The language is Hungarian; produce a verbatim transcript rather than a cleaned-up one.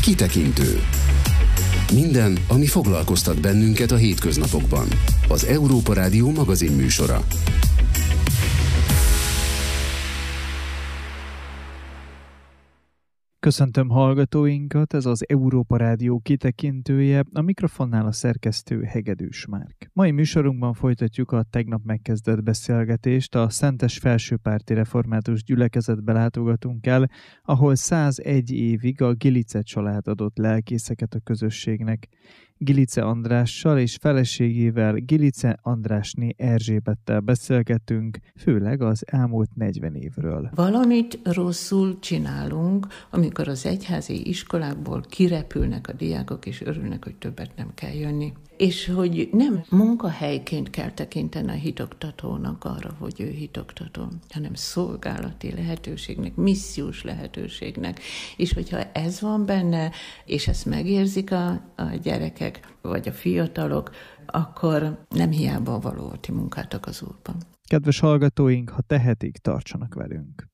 Kitekintő. Minden, ami foglalkoztat bennünket a hétköznapokban. Az Európa Rádió magazin műsora. Köszöntöm hallgatóinkat, ez az Európa Rádió kitekintője, a mikrofonnál a szerkesztő Hegedűs Márk. Mai műsorunkban folytatjuk a tegnap megkezdett beszélgetést, a Szentes Felsőpárti Református Gyülekezetbe látogatunk el, ahol százegy évig a Gilice család adott lelkészeket a közösségnek. Gilice Andrással és feleségével, Gilice Andrásné Erzsébettel beszélgetünk, főleg az elmúlt negyven évről. Valamit rosszul csinálunk, amikor az egyházi iskolákból kirepülnek a diákok, és örülnek, hogy többet nem kell jönni. És hogy nem munkahelyként kell tekinteni a hitoktatónak arra, hogy ő hitoktató, hanem szolgálati lehetőségnek, missziós lehetőségnek. És hogyha ez van benne, és ezt megérzik a, a gyerekek, vagy a fiatalok, akkor nem hiába való a ti munkátok az Úrban. Kedves hallgatóink, ha tehetik, tartsanak velünk!